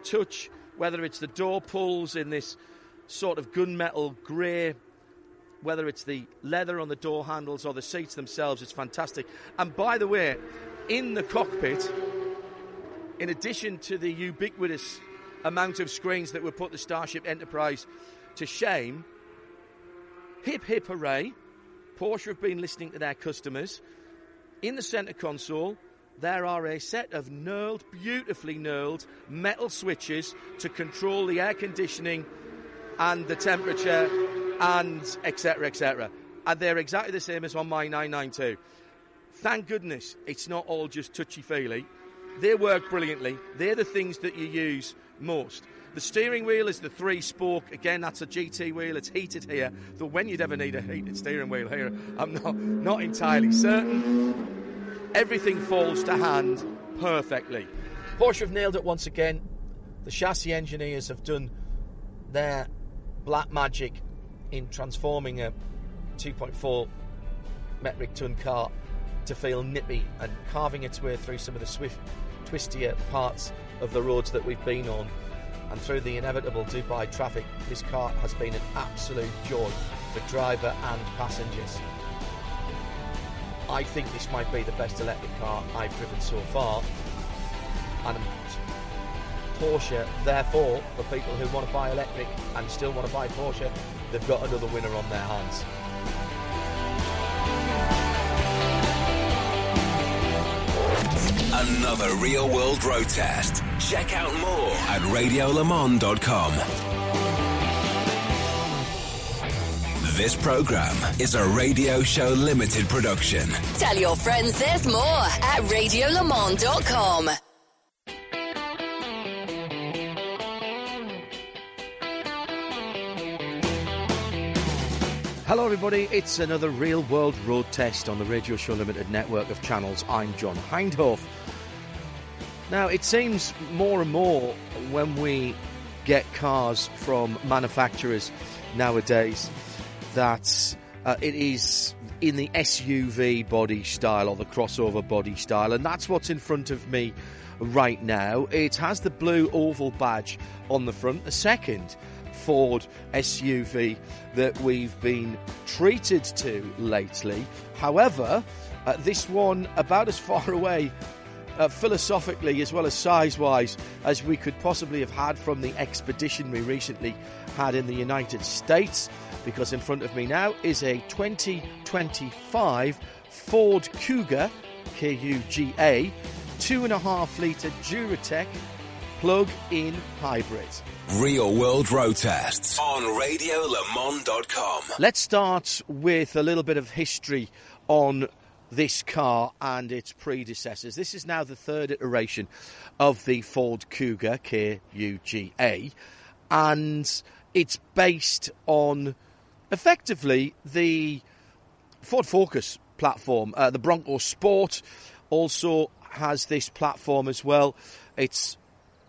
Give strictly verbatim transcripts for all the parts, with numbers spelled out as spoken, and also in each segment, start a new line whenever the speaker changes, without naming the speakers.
touch, whether it's the door pulls in this sort of gunmetal grey, whether it's the leather on the door handles or the seats themselves, it's fantastic. And by the way, in the cockpit, in addition to the ubiquitous amount of screens that would put the Starship Enterprise to shame, hip hip hooray, Porsche have been listening to their customers. In the centre console, there are a set of knurled, beautifully knurled metal switches to control the air conditioning and the temperature and et cetera, et cetera. And they're exactly the same as on my nine ninety-two. Thank goodness it's not all just touchy-feely. They work brilliantly. They're the things that you use most. The steering wheel is the three-spoke. Again, that's a G T wheel. It's heated here. Though when you'd ever need a heated steering wheel here, I'm not, not entirely certain. Everything falls to hand perfectly. Porsche have nailed it once again. The chassis engineers have done their black magic in transforming a two point four metric ton car to feel nippy and carving its way through some of the swift, twistier parts of the roads that we've been on and through the inevitable Dubai traffic. This car has been an absolute joy for driver and passengers. I think this might be the best electric car I've driven so far, and Porsche, therefore, for people who want to buy electric and still want to buy Porsche, they've got another winner on their hands.
Another Real World Road Test. Check out more at radio le mans dot com. This program is a Radio Show Limited production.
Tell your friends there's more at radio le mans dot com.
Hello everybody, it's another Real World Road Test on the Radio Show Limited network of channels. I'm John Hindhoff. Now, it seems more and more when we get cars from manufacturers nowadays that uh, it is in the S U V body style or the crossover body style, and that's what's in front of me right now. It has the blue oval badge on the front, the second Ford S U V that we've been treated to lately. However, uh, this one about as far away uh, philosophically as well as size-wise as we could possibly have had from the Expedition we recently had in the United States, because in front of me now is a twenty twenty-five Ford Kuga, K U G A, two and a half litre Duratec plug-in hybrid.
Real World Road Tests on radio le mans dot com.
Let's start with a little bit of history on this car and its predecessors. This is now the third iteration of the Ford Kuga, K U G A, and it's based on effectively the Ford Focus platform. Uh, the Bronco Sport also has this platform as well. Its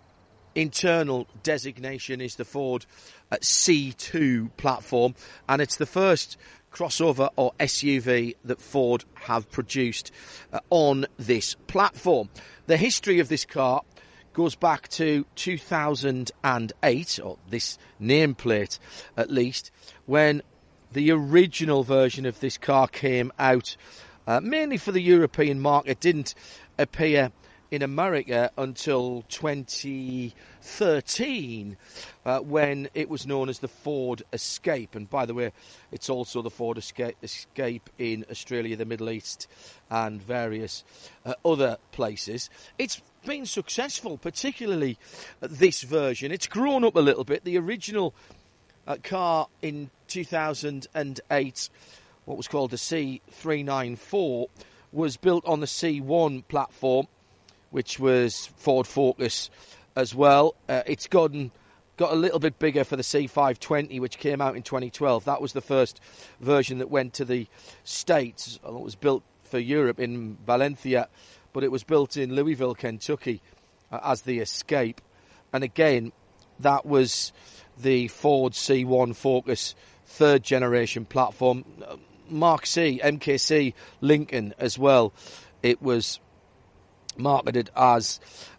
internal designation is the Ford uh, C two platform, and it's the first crossover or S U V that Ford have produced uh, on this platform. The history of this car goes back to two thousand eight, or this nameplate at least, when the original version of this car came out, uh, mainly for the European market. Didn't appear in America until twenty thirteen, uh, when it was known as the Ford Escape. And by the way, it's also the Ford Escape, Escape in Australia, the Middle East, and various uh, other places. It's been successful, particularly this version. It's grown up a little bit. The original uh, car in two thousand eight, what was called the C three ninety-four, was built on the C one platform, which was Ford Focus as well. Uh, it's gotten got a little bit bigger for the C five twenty, which came out in twenty twelve. That was the first version that went to the States. It was built for Europe in Valencia, but it was built in Louisville, Kentucky, uh, as the Escape. And again, that was the Ford C one Focus third generation platform. Uh, Mark C, M K C Lincoln as well. It was marketed as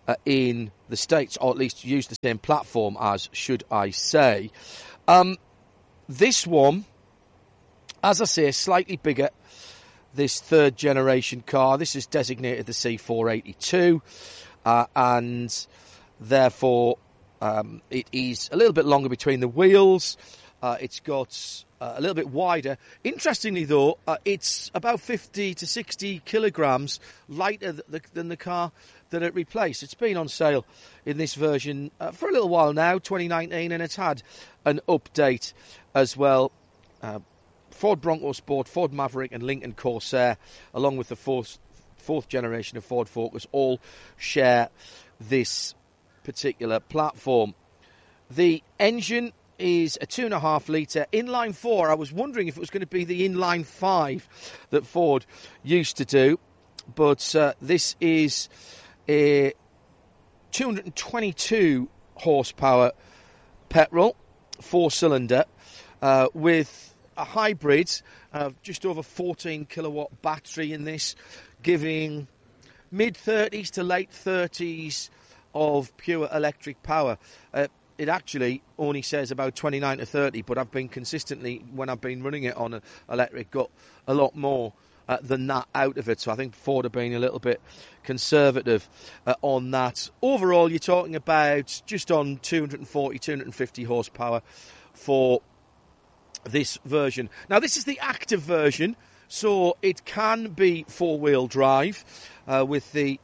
uh, in the States, or at least use the same platform as, should I say. Um, this one, as I say, slightly bigger, this third generation car. This is designated the C four eighty-two, uh, and therefore um, it is a little bit longer between the wheels. Uh, it's got uh, a little bit wider. Interestingly, though, uh, it's about fifty to sixty kilograms lighter th- th- than the car that it replaced. It's been on sale in this version uh, for a little while now, twenty nineteen, and it's had an update as well. Uh, Ford Bronco Sport, Ford Maverick and Lincoln Corsair, along with the fourth, fourth generation of Ford Focus, all share this particular platform. The engine is a two and a half litre inline four. I was wondering if it was going to be the inline five that Ford used to do, but uh, this is a two hundred twenty-two horsepower petrol, four cylinder, uh, with a hybrid of just over fourteen kilowatt battery in this, giving mid thirties to late thirties of pure electric power. Uh, It actually only says about twenty-nine to thirty, but I've been consistently, when I've been running it on a electric, got a lot more uh, than that out of it. So I think Ford have been a little bit conservative uh, on that. Overall, you're talking about just on two hundred forty, two hundred fifty horsepower for this version. Now, this is the active version, so it can be four-wheel drive uh, with the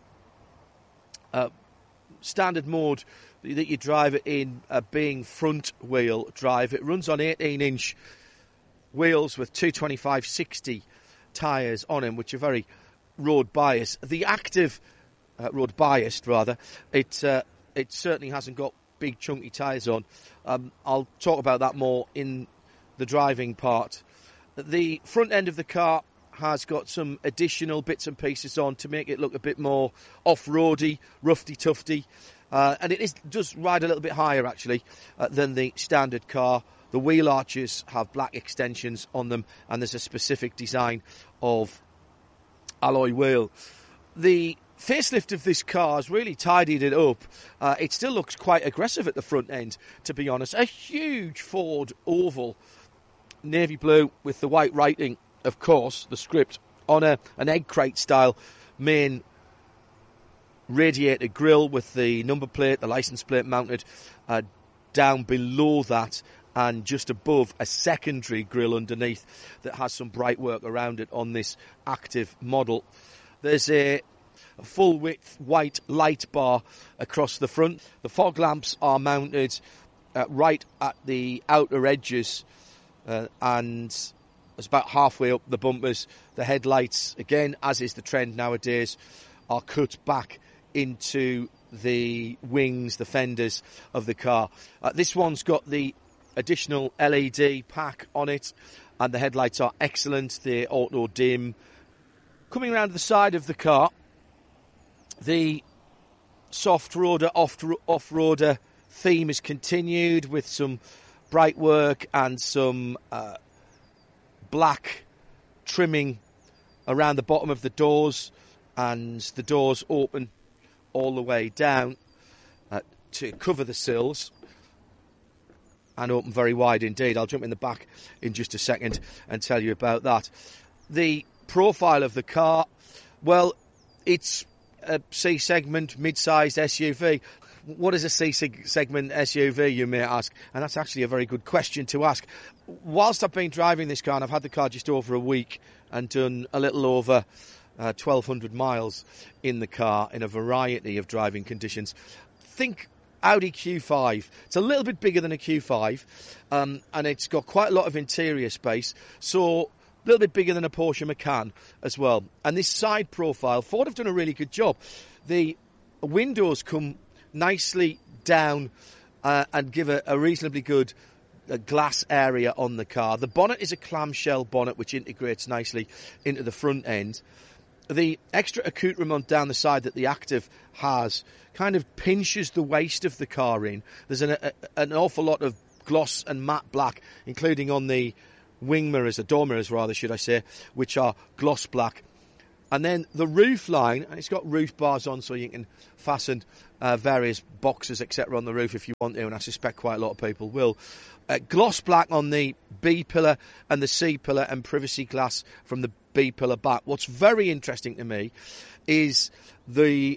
uh, standard mode that you drive it in uh, being front wheel drive. It runs on eighteen inch wheels with two twenty-five sixty tyres on them, which are very road biased. The active, uh, road biased rather, it uh, it certainly hasn't got big chunky tyres on. Um, I'll talk about that more in the driving part. The front end of the car has got some additional bits and pieces on to make it look a bit more off-roady, roughy-tufty. Uh, and it is, does ride a little bit higher, actually, uh, than the standard car. The wheel arches have black extensions on them, and there's a specific design of alloy wheel. The facelift of this car has really tidied it up. Uh, it still looks quite aggressive at the front end, to be honest. A huge Ford oval, navy blue with the white writing, of course, the script, on a, an egg crate style main radiator grille with the number plate, the license plate mounted uh, down below that, and just above a secondary grille underneath that has some bright work around it on this active model. There's a, a full width white light bar across the front. The fog lamps are mounted uh, right at the outer edges, uh, and it's about halfway up the bumpers. The headlights, again, as is the trend nowadays, are cut back into the wings, the fenders of the car. Uh, this one's got the additional L E D pack on it, and the headlights are excellent. They're auto dim. Coming around to the side of the car, the soft roader, off-roader theme is continued with some bright work and some uh, black trimming around the bottom of the doors, and the doors open all the way down uh, to cover the sills and open very wide indeed. I'll jump in the back in just a second and tell you about that. The profile of the car, well, it's a C-segment, mid-sized S U V. What is a C-segment S U V, you may ask? And that's actually a very good question to ask. Whilst I've been driving this car, and I've had the car just over a week and done a little over Uh, twelve hundred miles in the car in a variety of driving conditions. Think Audi Q five. It's a little bit bigger than a Q five, um, and it's got quite a lot of interior space, so a little bit bigger than a Porsche Macan as well. And this side profile, Ford have done a really good job. The windows come nicely down uh, and give a, a reasonably good a glass area on the car. The bonnet is a clamshell bonnet which integrates nicely into the front end. The extra accoutrement down the side that the Active has kind of pinches the waist of the car in. There's an, a, an awful lot of gloss and matte black, including on the wing mirrors, the door mirrors rather, should I say, which are gloss black. And then the roof line, and it's got roof bars on so you can fasten uh, various boxes, et cetera on the roof if you want to, and I suspect quite a lot of people will. Uh, gloss black on the B pillar and the C pillar, and privacy glass from the B pillar back. What's very interesting to me is the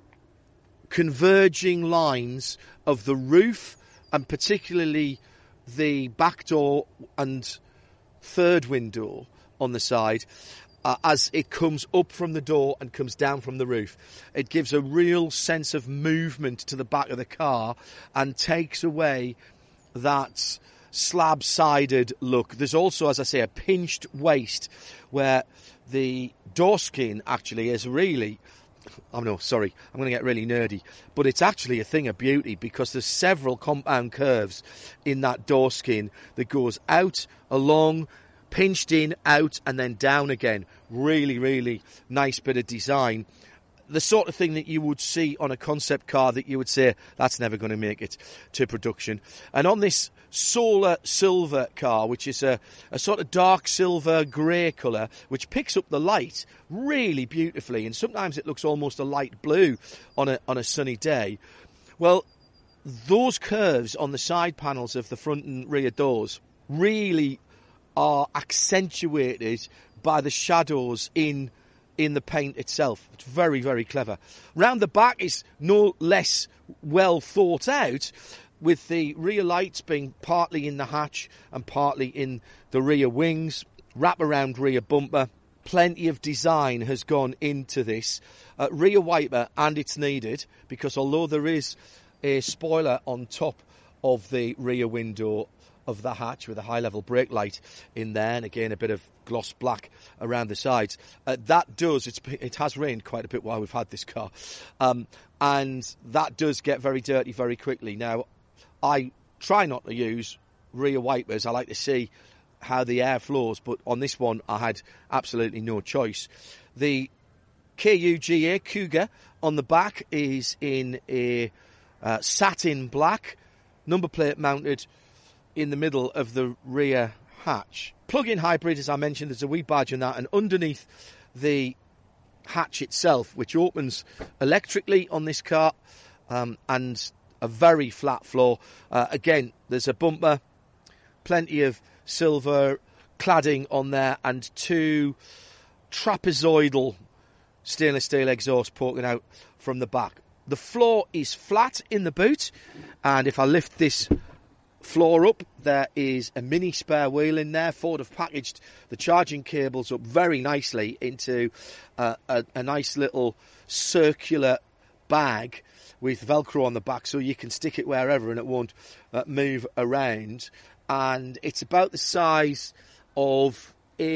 converging lines of the roof, and particularly the back door and third window on the side, uh, as it comes up from the door and comes down from the roof. It gives a real sense of movement to the back of the car and takes away that slab-sided look. There's also, as I say, a pinched waist where the door skin actually is really... Oh no, sorry, I'm going to get really nerdy, but it's actually a thing of beauty because there's several compound curves in that door skin that goes out, along, pinched in, out, and then down again. Really, really nice bit of design. The sort of thing that you would see on a concept car that you would say, that's never going to make it to production. And on this solar silver car, which is a, a sort of dark silver grey colour, which picks up the light really beautifully, and sometimes it looks almost a light blue on a, on a sunny day. Well, those curves on the side panels of the front and rear doors really are accentuated by the shadows in in the paint itself. It's very, very clever. Round the back is no less well thought out, with the rear lights being partly in the hatch and partly in the rear wings. Wrap-around rear bumper. Plenty of design has gone into this. Uh, rear wiper, and it's needed, because although there is a spoiler on top of the rear window of the hatch with a high-level brake light in there, and again a bit of gloss black around the sides. Uh, that does, it's, it has rained quite a bit while we've had this car, um, and that does get very dirty very quickly. Now, I try not to use rear wipers. I like to see how the air flows, but on this one I had absolutely no choice. The K U G A Cougar on the back is in a uh, satin black, number plate mounted in the middle of the rear hatch. Plug-in hybrid, as I mentioned, there's a wee badge on that, and underneath the hatch itself, which opens electrically on this car, um, and a very flat floor. Uh, again, there's a bumper, plenty of silver cladding on there, and two trapezoidal stainless steel exhausts poking out from the back. The floor is flat in the boot, and if I lift this floor up, there is a mini spare wheel in there. Ford have packaged the charging cables up very nicely into uh, a, a nice little circular bag with Velcro on the back, so you can stick it wherever and it won't uh, move around. And it's about the size of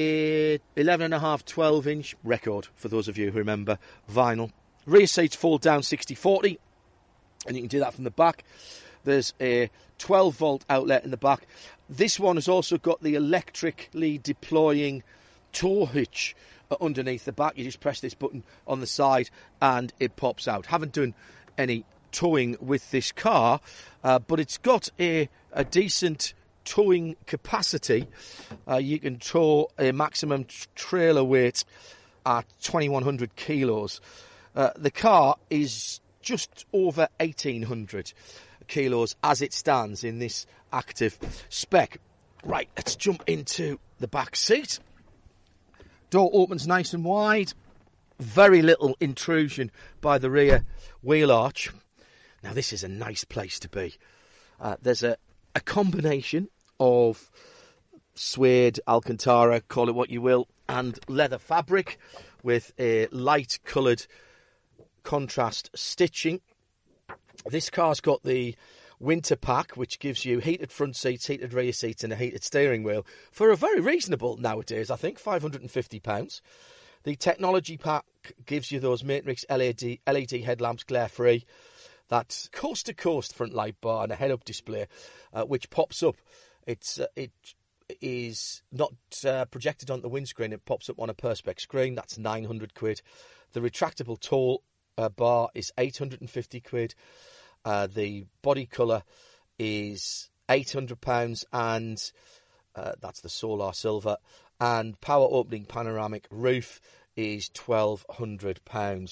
a eleven and a half, twelve inch record, for those of you who remember vinyl. Rear seats fold down sixty forty, and you can do that from the back. There's a twelve volt outlet in the back. This one has also got the electrically deploying tow hitch underneath the back. You just press this button on the side and it pops out. Haven't done any towing with this car, uh, but it's got a, a decent towing capacity. Uh, you can tow a maximum t- trailer weight at twenty-one hundred kilos. Uh, the car is just over eighteen hundred kilos as it stands in this active spec. Right, let's jump into the back seat. Door opens nice and wide. Very little intrusion by the rear wheel arch. Now, this is a nice place to be. Uh, there's a, a combination of suede, Alcantara, call it what you will, and leather fabric with a light-coloured contrast stitching. This car's got the winter pack, which gives you heated front seats, heated rear seats, and a heated steering wheel for a very reasonable, nowadays, I think, five hundred fifty pounds. The technology pack gives you those Matrix L E D, L E D headlamps, glare-free, that coast-to-coast front light bar, and a head-up display, uh, which pops up. It's uh, it is not uh, projected on the windscreen. It pops up on a Perspex screen. That's nine hundred quid. The retractable tow uh, bar is eight hundred fifty quid. Uh, the body colour is eight hundred pounds, and uh, that's the Solar Silver. And power opening panoramic roof is twelve hundred pounds.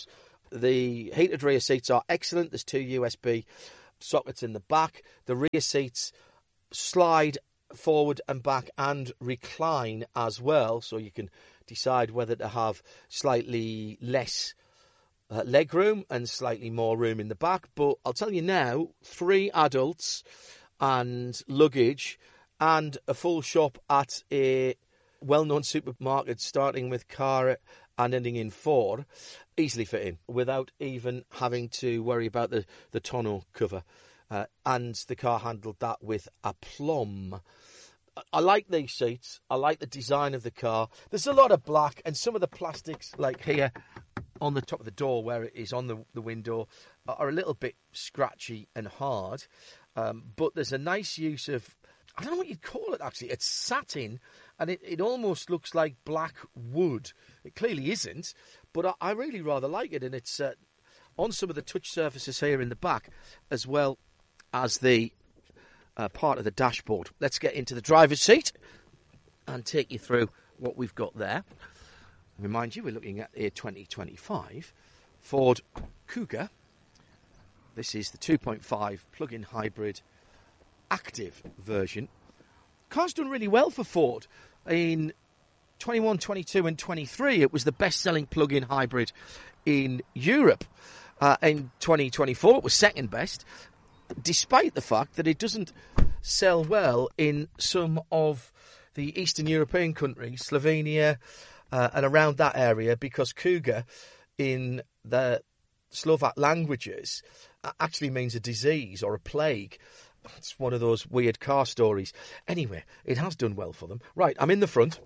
The heated rear seats are excellent. There's two U S B sockets in the back. The rear seats slide forward and back and recline as well, so you can decide whether to have slightly less uh, leg room and slightly more room in the back. But I'll tell you now, three adults and luggage and a full shop at a well-known supermarket starting with car and ending in four, easily fit in without even having to worry about the, the tonneau cover. Uh, and the car handled that with aplomb. I like these seats. I like the design of the car. There's a lot of black, and some of the plastics, like here on the top of the door where it is on the, the window, are a little bit scratchy and hard. Um, but there's a nice use of, I don't know what you'd call it actually. It's satin, and it, it almost looks like black wood. It clearly isn't, but I, I really rather like it. And it's uh, on some of the touch surfaces here in the back, as well as the uh, part of the dashboard. Let's get into the driver's seat and take you through what we've got there. Remind you, we're looking at a twenty twenty-five Ford Kuga. This is the two point five plug-in hybrid active version. Car's done really well for Ford. In twenty-one, twenty-two and twenty-three, it was the best-selling plug-in hybrid in Europe. Uh, in twenty twenty-four, it was second best, despite the fact that it doesn't sell well in some of the Eastern European countries, Slovenia uh, and around that area, because Kuga in the Slovak languages actually means a disease or a plague. It's one of those weird car stories. Anyway, it has done well for them. Right, I'm in the front.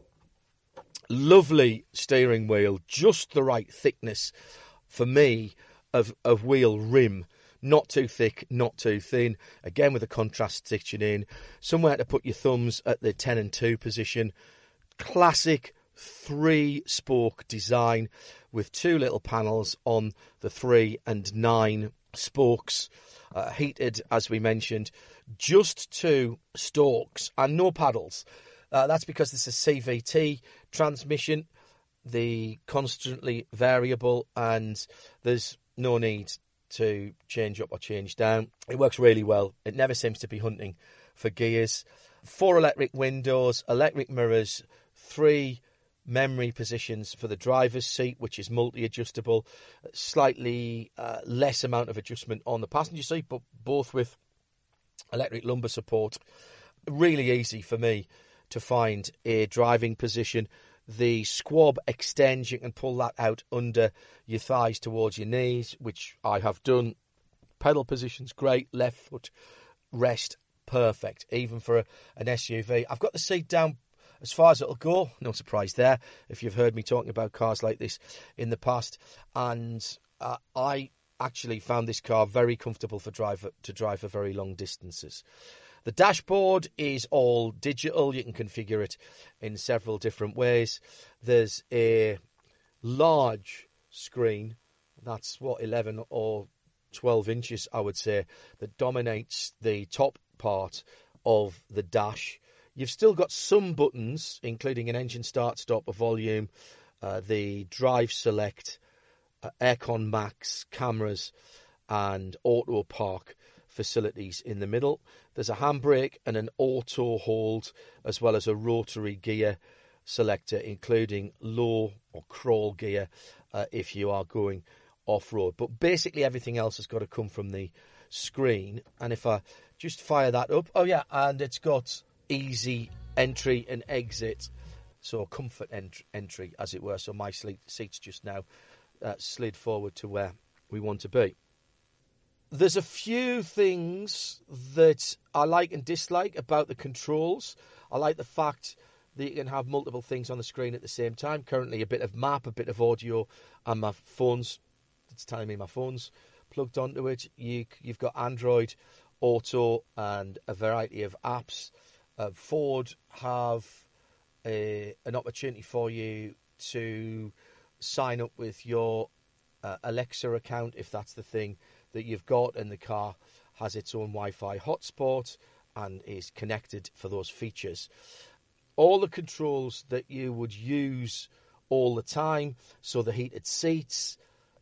Lovely steering wheel, just the right thickness for me of, of wheel rim. Not too thick, not too thin. Again, with a contrast stitching in. Somewhere to put your thumbs at the ten and two position. Classic three-spoke design with two little panels on the three and nine spokes. Uh, heated, as we mentioned, just two stalks and no paddles. Uh, that's because it's a C V T transmission, the constantly variable, and there's no need to change up or change down. It works really well. It never seems to be hunting for gears. Four electric windows, electric mirrors, three memory positions for the driver's seat, which is multi-adjustable, slightly uh, less amount of adjustment on the passenger seat, but both with electric lumbar support. Really easy for me to find a driving position. The squab extends, you can pull that out under your thighs towards your knees, which I have done. Pedal position's great, left foot rest, perfect, even for a, an S U V. I've got the seat down as far as it'll go, no surprise there, if you've heard me talking about cars like this in the past. And uh, I actually found this car very comfortable for drive to drive for very long distances. The dashboard is all digital. You can configure it in several different ways. There's a large screen, that's what, eleven or twelve inches, I would say, that dominates the top part of the dash. You've still got some buttons, including an engine start, stop, a volume, uh, the drive select, uh, Aircon Max, cameras, and auto park facilities in the middle. There's a handbrake and an auto hold, as well as a rotary gear selector, including low or crawl gear uh, if you are going off-road. But basically everything else has got to come from the screen. And if I just fire that up, oh yeah, and it's got easy entry and exit, so comfort ent- entry, as it were. So my seat's just now uh, slid forward to where we want to be. There's a few things that I like and dislike about the controls. I like the fact that you can have multiple things on the screen at the same time. Currently a bit of map, a bit of audio, and my phone's, it's telling me my phone's plugged onto it. You, you've got Android Auto and a variety of apps. Uh, Ford have a, an opportunity for you to sign up with your uh, Alexa account, if that's the thing that you've got, and the car has its own Wi-Fi hotspot and is connected for those features. All the controls that you would use all the time, so the heated seats,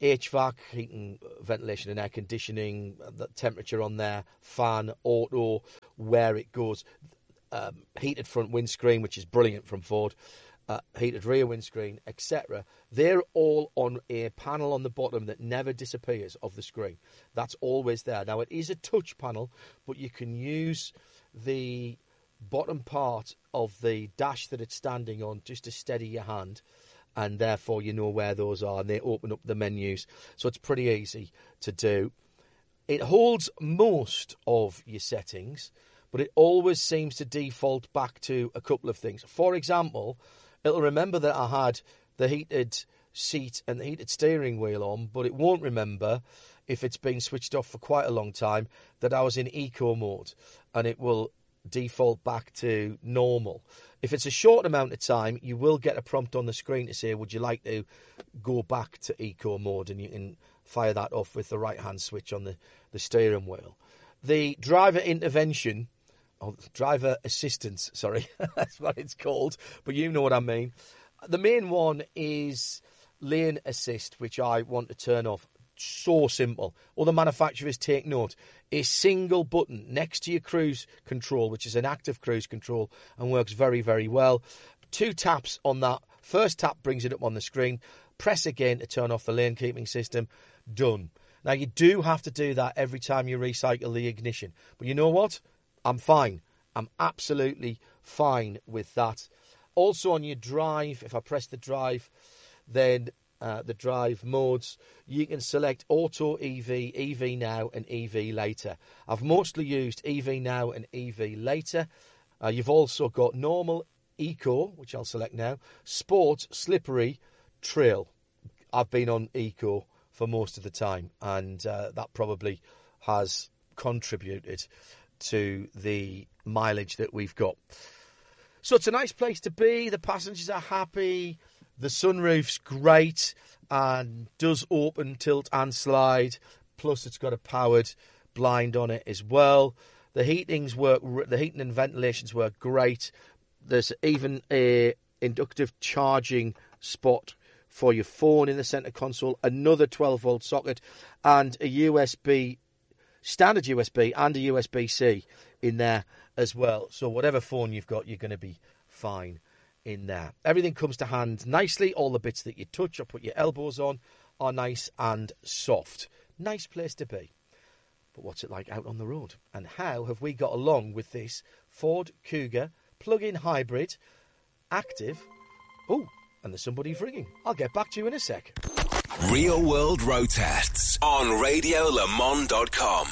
H V A C, heating, ventilation and air conditioning, the temperature on there, fan, auto, where it goes, um, heated front windscreen, which is brilliant from Ford, uh, heated rear windscreen, et cetera. They're all on a panel on the bottom that never disappears off the screen. That's always there. Now, it is a touch panel, but you can use the bottom part of the dash that it's standing on just to steady your hand, and therefore you know where those are, and they open up the menus, so it's pretty easy to do. It holds most of your settings, but it always seems to default back to a couple of things. For example, it'll remember that I had the heated seat and the heated steering wheel on, but it won't remember, if it's been switched off for quite a long time, that I was in eco mode, and it will default back to normal. If it's a short amount of time, you will get a prompt on the screen to say, would you like to go back to eco mode, and you can fire that off with the right hand switch on the, the steering wheel. The driver intervention, or driver assistance, sorry, that's what it's called, but you know what I mean. The main one is lane assist, which I want to turn off. So simple. Other manufacturers, take note. A single button next to your cruise control, which is an active cruise control and works very, very well. Two taps on that. First tap brings it up on the screen. Press again to turn off the lane keeping system. Done. Now, you do have to do that every time you recycle the ignition. But you know what? I'm fine. I'm absolutely fine with that. Also on your drive, if I press the drive, then Uh, the drive modes, you can select Auto E V, E V Now and E V Later. I've mostly used E V Now and E V Later. Uh, you've also got Normal, Eco, which I'll select now, Sport, Slippery, Trail. I've been on Eco for most of the time, and uh, that probably has contributed to the mileage that we've got. So it's a nice place to be. The passengers are happy. The sunroof's great and does open, tilt and slide. Plus, it's got a powered blind on it as well. The heatings work. The heating and ventilations work great. There's even a inductive charging spot for your phone in the centre console. Another twelve volt socket and a U S B, standard U S B and a U S B C in there as well. So whatever phone you've got, you're going to be fine in there. Everything comes to hand nicely. All the bits that you touch or put your elbows on are nice and soft. Nice place to be. But what's it like out on the road? And how have we got along with this Ford Kuga plug-in hybrid active? Oh, and there's somebody ringing. I'll get back to you in a sec.
Real World Road Tests on radio le mans dot com.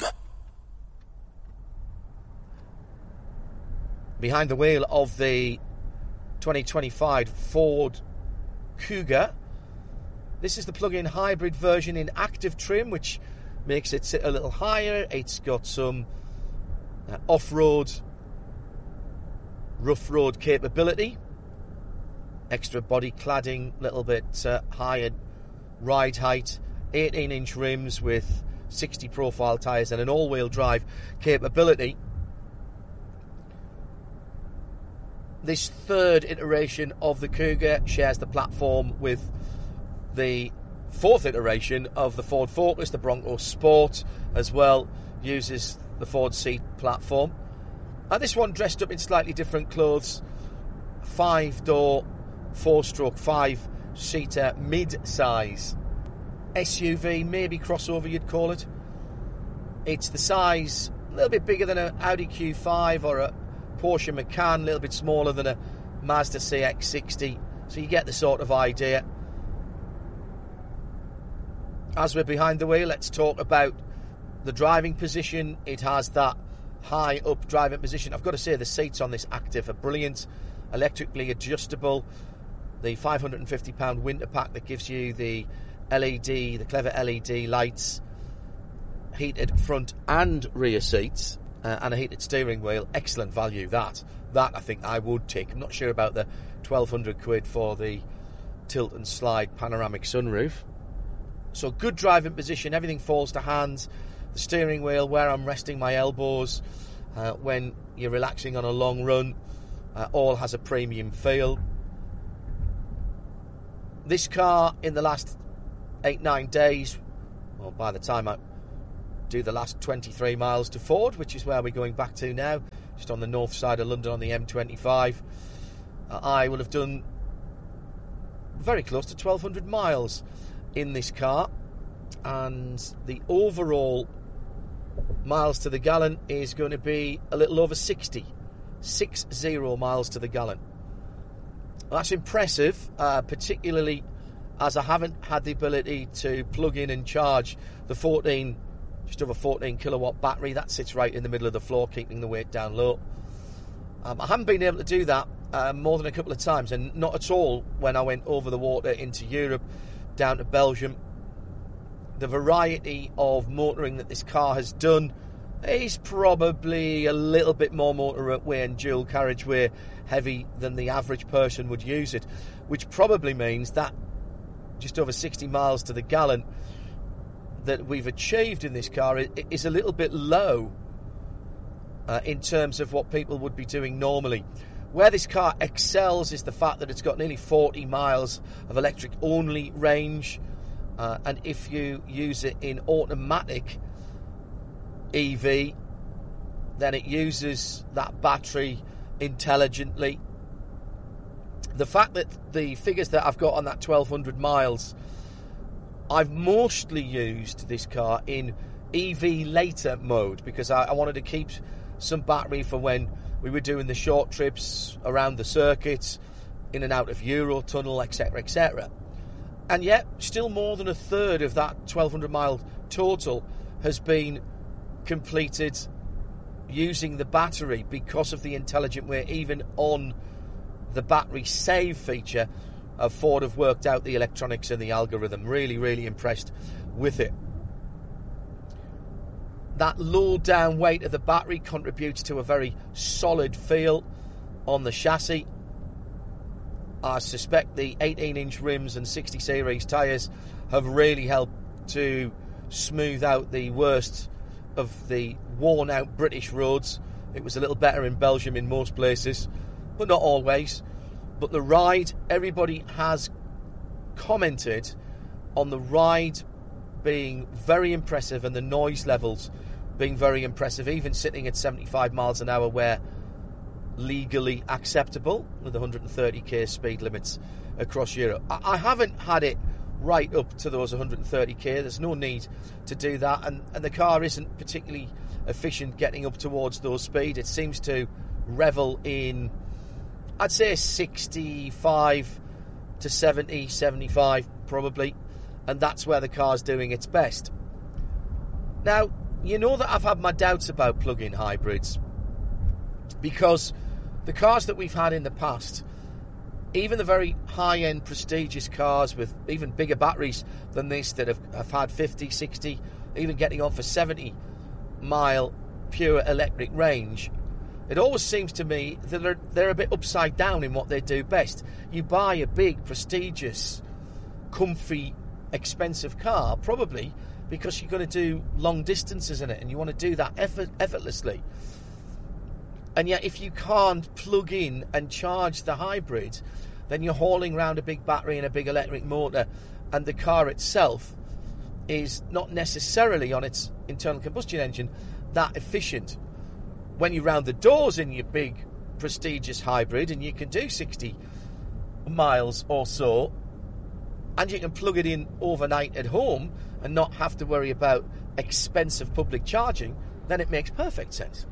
Behind the wheel of the twenty twenty-five Ford Kuga. This is the plug-in hybrid version in active trim, which makes it sit a little higher. It's got some uh, off-road, rough road capability. Extra body cladding, a little bit uh, higher ride height. eighteen inch rims with sixty profile tyres and an all-wheel drive capability. This third iteration of the Kuga shares the platform with the fourth iteration of the Ford Focus, the Bronco Sport, as well, uses the Ford seat platform. And this one dressed up in slightly different clothes. Five-door, four-stroke, five-seater, mid-size S U V, maybe crossover you'd call it. It's the size, a little bit bigger than an Audi Q five or a Porsche Macan, a little bit smaller than a Mazda C X sixty, so you get the sort of idea. As we're behind the wheel, let's talk about the driving position. It has that high up driving position. I've got to say the seats on this active are brilliant, electrically adjustable. The five hundred fifty pound winter pack that gives you the L E D, the clever L E D lights, heated front and rear seats, Uh, and a heated steering wheel, excellent value. That, that I think I would take. I'm not sure about the twelve hundred quid for the tilt and slide panoramic sunroof. So good driving position, everything falls to hand. The steering wheel, where I'm resting my elbows uh, when you're relaxing on a long run, uh, all has a premium feel. This car in the last eight, nine days, well, by the time I do the last twenty-three miles to Ford, which is where we're going back to now, just on the north side of London on the M twenty-five, uh, I will have done very close to twelve hundred miles in this car, and the overall miles to the gallon is going to be a little over sixty. Six zero miles to the gallon. Well, that's impressive, uh, particularly as I haven't had the ability to plug in and charge the fourteen, just over fourteen kilowatt battery that sits right in the middle of the floor, keeping the weight down low. Um, I haven't been able to do that uh, more than a couple of times, and not at all when I went over the water into Europe, down to Belgium. The variety of motoring that this car has done is probably a little bit more motorway and dual carriageway heavy than the average person would use it, which probably means that just over sixty miles to the gallon that we've achieved in this car is a little bit low uh, in terms of what people would be doing normally. Where this car excels is the fact that it's got nearly forty miles of electric only range, uh, and if you use it in automatic E V, then it uses that battery intelligently. The fact that the figures that I've got on that twelve hundred miles, I've mostly used this car in E V later mode because I, I wanted to keep some battery for when we were doing the short trips around the circuits, in and out of Eurotunnel, et cetera, et cetera. And yet, still more than a third of that twelve hundred mile total has been completed using the battery because of the intelligent way. Even on the battery save feature, uh, Ford have worked out the electronics and the algorithm. Really, really impressed with it. That low down weight of the battery contributes to a very solid feel on the chassis. I suspect the eighteen inch rims and sixty series tyres have really helped to smooth out the worst of the worn out British roads. It was a little better in Belgium in most places, but not always. But the ride, everybody has commented on the ride being very impressive and the noise levels being very impressive, even sitting at seventy-five miles an hour where legally acceptable with one hundred thirty k speed limits across Europe. I, I haven't had it right up to those one hundred thirty k. There's no need to do that, and, and the car isn't particularly efficient getting up towards those speeds. It seems to revel in, I'd say, sixty-five to seventy, seventy-five probably, and that's where the car's doing its best. Now, you know that I've had my doubts about plug-in hybrids because the cars that we've had in the past, even the very high-end prestigious cars with even bigger batteries than this that have, have had fifty, sixty, even getting on for seventy mile pure electric range, it always seems to me that they're, they're a bit upside down in what they do best. You buy a big, prestigious, comfy, expensive car, probably because you're going to do long distances in it and you want to do that effort, effortlessly. And yet if you can't plug in and charge the hybrid, then you're hauling around a big battery and a big electric motor, and the car itself is not necessarily on its internal combustion engine that efficient. When you round the doors in your big prestigious hybrid and you can do sixty miles or so, and you can plug it in overnight at home and not have to worry about expensive public charging, then it makes perfect sense.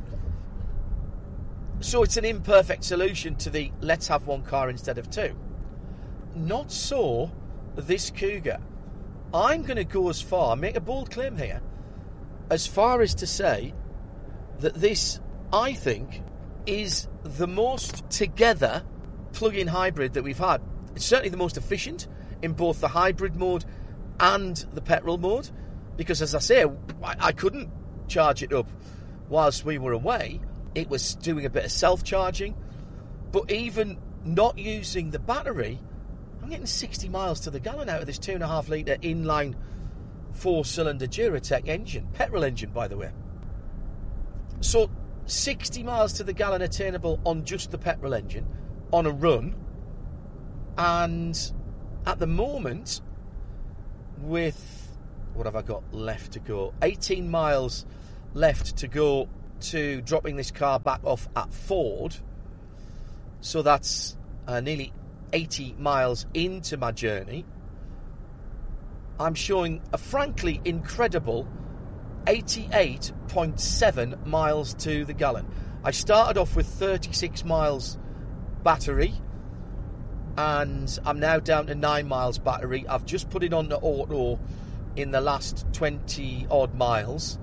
So it's an imperfect solution to the let's have one car instead of two. Not so this Cougar. I'm going to go as far, make a bold claim here, as far as to say that this, I think, is the most together plug-in hybrid that we've had. It's certainly the most efficient in both the hybrid mode and the petrol mode, because as I say, I, I couldn't charge it up whilst we were away. It was doing a bit of self-charging, but even not using the battery, I'm getting sixty miles to the gallon out of this two and a half litre inline four-cylinder Duratec engine, petrol engine, by the way. So sixty miles to the gallon attainable on just the petrol engine on a run, and at the moment with, what have I got left to go? eighteen miles left to go to dropping this car back off at Ford. So that's uh, nearly eighty miles into my journey. I'm showing a frankly incredible eighty-eight point seven miles to the gallon. I started off with thirty-six miles battery, and I'm now down to nine miles battery. I've just put it on the auto in the last twenty odd miles,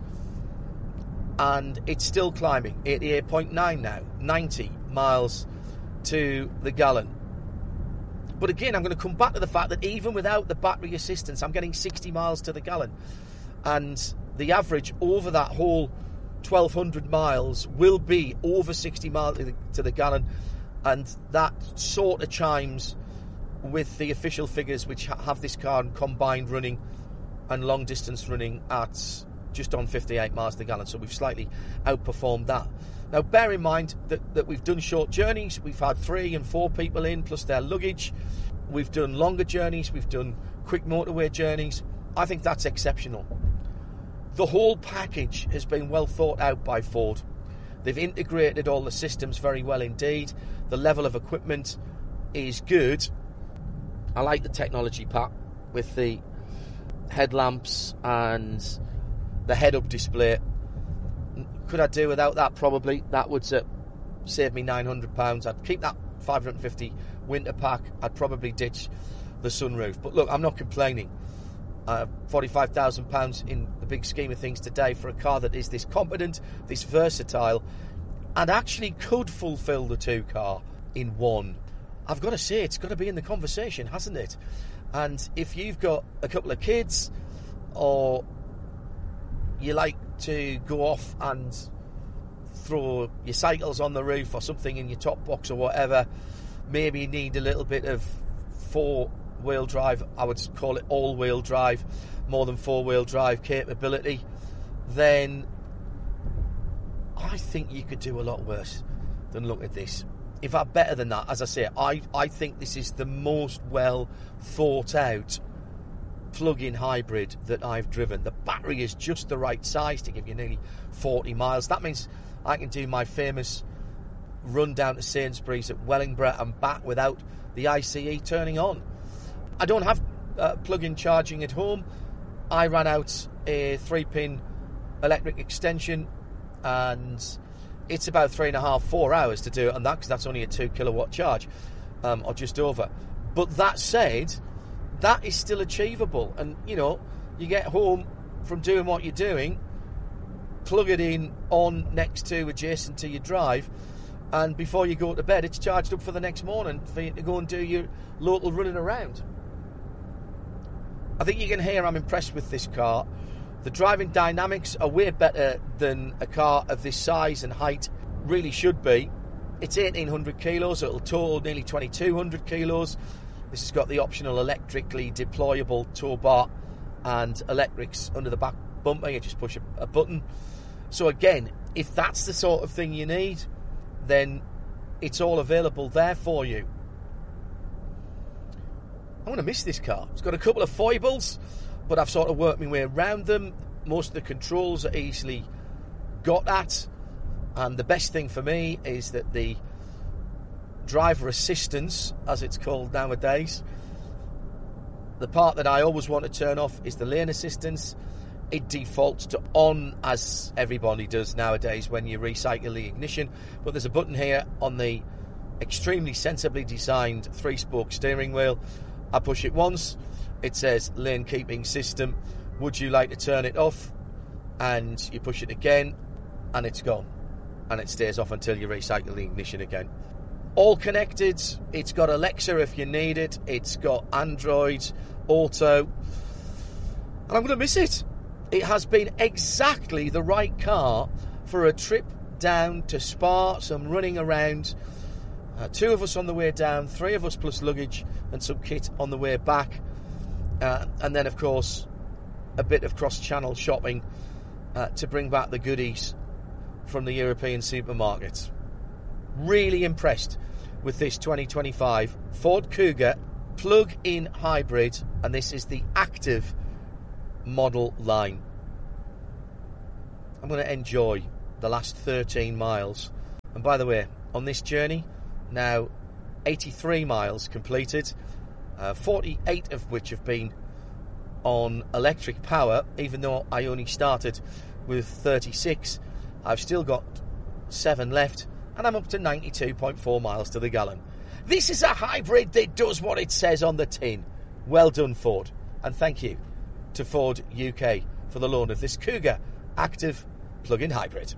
and it's still climbing. eighty-eight point nine now, ninety miles to the gallon. But again, I'm going to come back to the fact that even without the battery assistance, I'm getting sixty miles to the gallon. And the average over that whole twelve hundred miles will be over sixty miles to the, to the gallon. And that sort of chimes with the official figures, which have this car combined running and long distance running at just on fifty-eight miles to the gallon. So we've slightly outperformed that. Now, bear in mind that, that we've done short journeys. We've had three and four people in, plus their luggage. We've done longer journeys. We've done quick motorway journeys. I think that's exceptional. The whole package has been well thought out by Ford. They've integrated all the systems very well indeed. The level of equipment is good. I like the technology pack with the headlamps and the head-up display. Could I do without that? Probably. That would uh, save me nine hundred pounds. I'd keep that five hundred fifty winter pack. I'd probably ditch the sunroof. But look, I'm not complaining. Uh, forty-five thousand pounds in the big scheme of things today for a car that is this competent, this versatile, and actually could fulfil the two car in one. I've got to say, it's got to be in the conversation, hasn't it? And if you've got a couple of kids, or you like to go off and throw your cycles on the roof or something in your top box or whatever, maybe you need a little bit of four-wheel drive, I would call it all-wheel drive, more than four-wheel drive capability, then I think you could do a lot worse than look at this. In fact, better than that, as I say, I, I think this is the most well thought out plug-in hybrid that I've driven. The battery is just the right size to give you nearly forty miles. That means I can do my famous run down to Sainsbury's at Wellingborough and back without the I C E turning on. I don't have uh, plug-in charging at home. I ran out a three-pin electric extension, and it's about three and a half, four hours to do it on that, because that's only a two kilowatt charge, um, or just over. But that said, that is still achievable. And, you know, you get home from doing what you're doing, plug it in on next to, adjacent to your drive, and before you go to bed, it's charged up for the next morning for you to go and do your local running around. I think you can hear I'm impressed with this car. The driving dynamics are way better than a car of this size and height really should be. It's eighteen hundred kilos, so it'll total nearly twenty-two hundred kilos. This has got the optional electrically deployable tow bar and electrics under the back bumper. You just push a, a button. So again, if that's the sort of thing you need, then it's all available there for you. I'm going to miss this car. It's got a couple of foibles, but I've sort of worked my way around them. Most of the controls are easily got at. And the best thing for me is that the driver assistance, as it's called nowadays, the part that I always want to turn off is the lane assistance. It defaults to on, as everybody does nowadays when you recycle the ignition. But there's a button here on the extremely sensibly designed three-spoke steering wheel. I push it once, it says lane keeping system. Would you like to turn it off? And you push it again, and it's gone. And it stays off until you recycle the ignition again. All connected. It's got Alexa if you need it. It's got Android Auto. And I'm going to miss it. It has been exactly the right car for a trip down to Spa, some running around. Uh, two of us on the way down, three of us plus luggage and some kit on the way back. Uh, and then, of course, a bit of cross-channel shopping uh, to bring back the goodies from the European supermarkets. Really impressed with this twenty twenty-five Ford Kuga plug-in hybrid, and this is the active model line. I'm going to enjoy the last thirteen miles. And by the way, on this journey, now eighty-three miles completed, uh, forty-eight of which have been on electric power, even though I only started with thirty-six. I've still got seven left, and I'm up to ninety-two point four miles to the gallon. This is a hybrid that does what it says on the tin. Well done, Ford. And thank you to Ford U K for the loan of this Kuga active plug-in hybrid.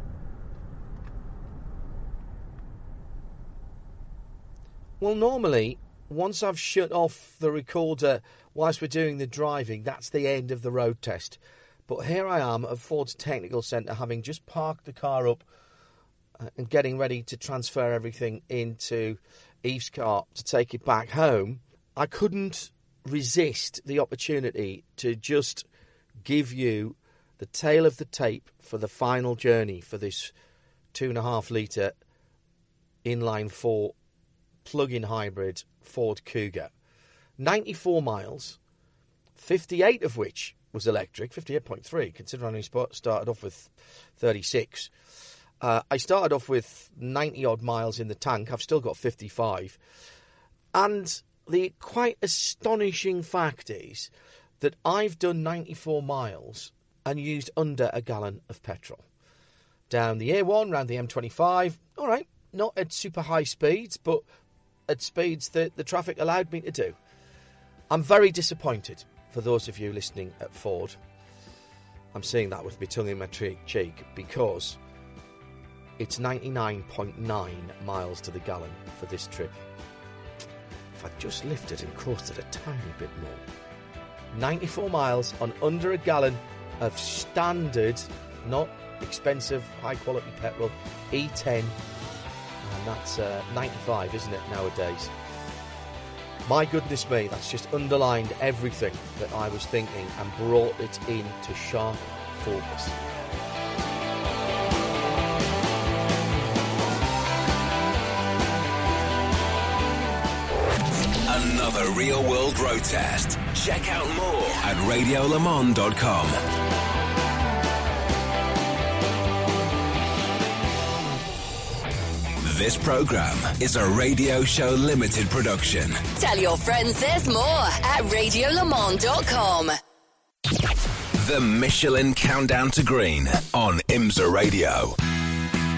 Well, normally, once I've shut off the recorder whilst we're doing the driving, that's the end of the road test. But here I am at Ford's Technical Centre, having just parked the car up uh, and getting ready to transfer everything into Eve's car to take it back home. I couldn't resist the opportunity to just give you the tail of the tape for the final journey for this two and a half litre inline four plug-in hybrid Ford Kuga. ninety-four miles, fifty-eight of which was electric, fifty-eight point three, considering I only started off with thirty-six. Uh, I started off with ninety-odd miles in the tank. I've still got fifty-five. And the quite astonishing fact is that I've done ninety-four miles and used under a gallon of petrol. Down the A one, round the M twenty-five, all right, not at super high speeds, but at speeds that the traffic allowed me to do. I'm very disappointed, for those of you listening at Ford. I'm saying that with my tongue in my cheek, because it's ninety-nine point nine miles to the gallon for this trip. If I'd just lifted and coasted a tiny bit more. ninety-four miles on under a gallon of standard, not expensive, high-quality petrol, E ten. And that's uh, ninety-five, isn't it, nowadays? My goodness me, that's just underlined everything that I was thinking and brought it into sharp focus.
Another real-world road test. Check out more at radio le mans dot com. This program is a Radio Show Limited production.
Tell your friends there's more at radio le mans dot com.
The Michelin Countdown to Green on IMSA Radio.